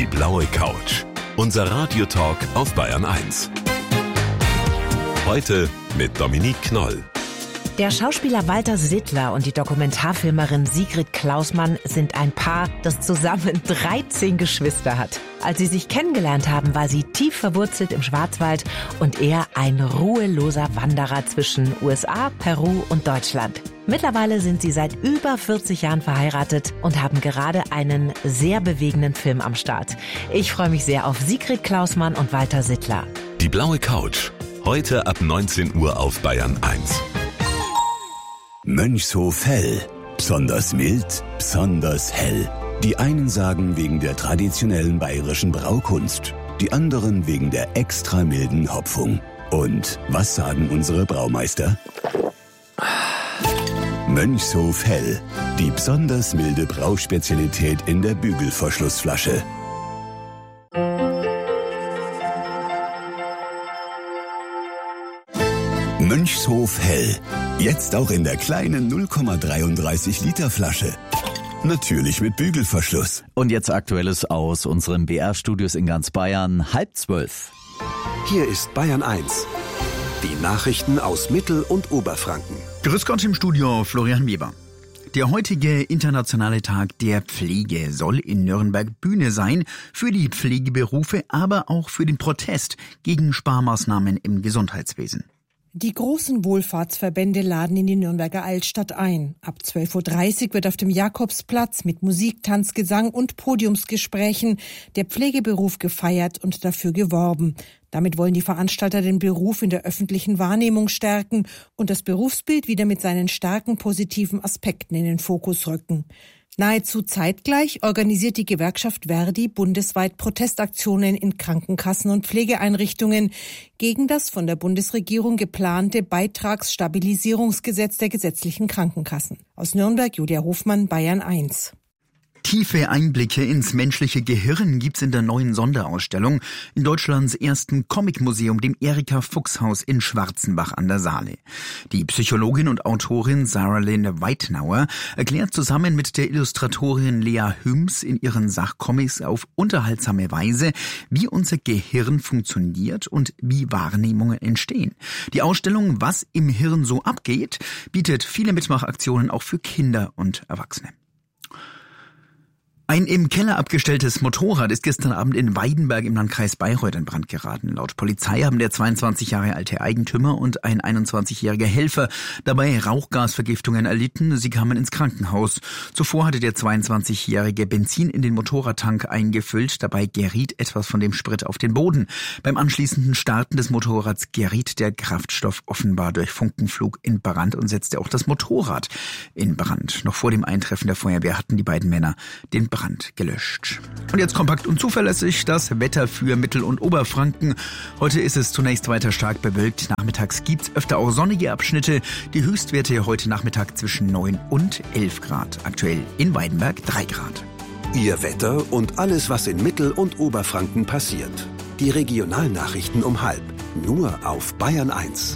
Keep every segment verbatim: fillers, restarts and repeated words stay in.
Die blaue Couch. Unser Radiotalk auf Bayern eins. Heute mit Dominique Knoll. Der Schauspieler Walter Sittler und die Dokumentarfilmerin Sigrid Klausmann sind ein Paar, das zusammen dreizehn Geschwister hat. Als sie sich kennengelernt haben, war sie tief verwurzelt im Schwarzwald und er ein ruheloser Wanderer zwischen U S A, Peru und Deutschland. Mittlerweile sind sie seit über vierzig Jahren verheiratet und haben gerade einen sehr bewegenden Film am Start. Ich freue mich sehr auf Sigrid Klausmann und Walter Sittler. Die blaue Couch. Heute ab neunzehn Uhr auf Bayern eins. Mönchshof Hell. Besonders mild, besonders hell. Die einen sagen wegen der traditionellen bayerischen Braukunst, die anderen wegen der extra milden Hopfung. Und was sagen unsere Braumeister? Mönchshof Hell. Die besonders milde Brauspezialität in der Bügelverschlussflasche. Mönchshof Hell. Jetzt auch in der kleinen null Komma dreiunddreißig Liter Flasche. Natürlich mit Bügelverschluss. Und jetzt Aktuelles aus unseren B R-Studios in ganz Bayern, halb zwölf. Hier ist Bayern eins. Die Nachrichten aus Mittel- und Oberfranken. Grüß Gott im Studio, Florian Weber. Der heutige internationale Tag der Pflege soll in Nürnberg Bühne sein für die Pflegeberufe, aber auch für den Protest gegen Sparmaßnahmen im Gesundheitswesen. Die großen Wohlfahrtsverbände laden in die Nürnberger Altstadt ein. Ab zwölf Uhr dreißig wird auf dem Jakobsplatz mit Musik, Tanz, Gesang und Podiumsgesprächen der Pflegeberuf gefeiert und dafür geworben. Damit wollen die Veranstalter den Beruf in der öffentlichen Wahrnehmung stärken und das Berufsbild wieder mit seinen starken positiven Aspekten in den Fokus rücken. Nahezu zeitgleich organisiert die Gewerkschaft Verdi bundesweit Protestaktionen in Krankenkassen und Pflegeeinrichtungen gegen das von der Bundesregierung geplante Beitragsstabilisierungsgesetz der gesetzlichen Krankenkassen. Aus Nürnberg, Julia Hofmann, Bayern eins. Tiefe Einblicke ins menschliche Gehirn gibt's in der neuen Sonderausstellung in Deutschlands ersten Comicmuseum, dem Erika-Fuchs-Haus in Schwarzenbach an der Saale. Die Psychologin und Autorin Sarah Lynn Weitnauer erklärt zusammen mit der Illustratorin Lea Hüms in ihren Sachcomics auf unterhaltsame Weise, wie unser Gehirn funktioniert und wie Wahrnehmungen entstehen. Die Ausstellung Was im Hirn so abgeht, bietet viele Mitmachaktionen auch für Kinder und Erwachsene. Ein im Keller abgestelltes Motorrad ist gestern Abend in Weidenberg im Landkreis Bayreuth in Brand geraten. Laut Polizei haben der zweiundzwanzig Jahre alte Eigentümer und ein einundzwanzigjähriger Helfer dabei Rauchgasvergiftungen erlitten. Sie kamen ins Krankenhaus. Zuvor hatte der zweiundzwanzigjährige Benzin in den Motorradtank eingefüllt. Dabei geriet etwas von dem Sprit auf den Boden. Beim anschließenden Starten des Motorrads geriet der Kraftstoff offenbar durch Funkenflug in Brand und setzte auch das Motorrad in Brand. Noch vor dem Eintreffen der Feuerwehr hatten die beiden Männer den Brand gelöscht. Und jetzt kompakt und zuverlässig das Wetter für Mittel- und Oberfranken. Heute ist es zunächst weiter stark bewölkt. Nachmittags gibt's öfter auch sonnige Abschnitte. Die Höchstwerte heute Nachmittag zwischen neun und elf Grad. Aktuell in Weidenberg drei Grad. Ihr Wetter und alles, was in Mittel- und Oberfranken passiert. Die Regionalnachrichten um halb. Nur auf Bayern eins.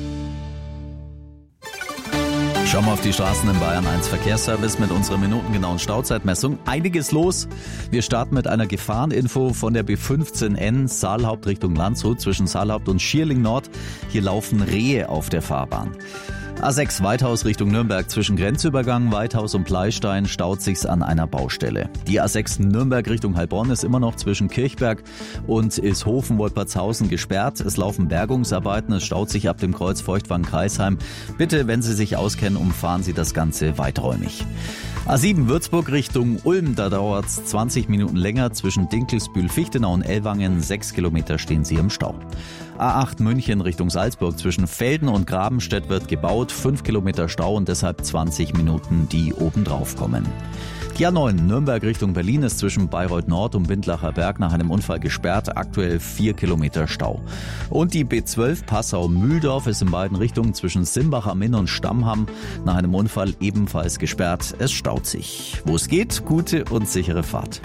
Schauen wir auf die Straßen in Bayern eins Verkehrsservice mit unserer minutengenauen Stauzeitmessung. Einiges los. Wir starten mit einer Gefahreninfo von der B fünfzehn N Saalhaupt Richtung Landshut zwischen Saalhaupt und Schierling Nord. Hier laufen Rehe auf der Fahrbahn. A sechs Weithaus Richtung Nürnberg zwischen Grenzübergang Weithaus und Pleistein staut sich's an einer Baustelle. Die A sechs Nürnberg Richtung Heilbronn ist immer noch zwischen Kirchberg und Ishofen-Wolpertshausen gesperrt. Es laufen Bergungsarbeiten, es staut sich ab dem Kreuz Feuchtwangen-Kreisheim. Bitte, wenn Sie sich auskennen, umfahren Sie das Ganze weiträumig. A sieben Würzburg Richtung Ulm, da dauert's zwanzig Minuten länger zwischen Dinkelsbühl-Fichtenau und Ellwangen. Sechs Kilometer stehen Sie im Stau. A acht München Richtung Salzburg zwischen Velden und Grabenstedt wird gebaut. Fünf Kilometer Stau und deshalb zwanzig Minuten, die obendrauf kommen. Die A neun Nürnberg Richtung Berlin ist zwischen Bayreuth Nord und Bindlacher Berg nach einem Unfall gesperrt. Aktuell vier Kilometer Stau. Und die B zwölf Passau-Mühldorf ist in beiden Richtungen zwischen Simbach am Inn und Stammham nach einem Unfall ebenfalls gesperrt. Es staut sich. Wo es geht, gute und sichere Fahrt.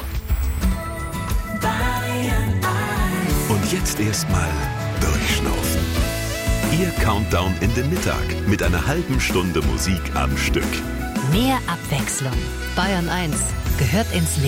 Und jetzt erstmal durchschnaufen. Ihr Countdown in den Mittag mit einer halben Stunde Musik am Stück. Mehr Abwechslung. Bayern eins gehört ins Leben.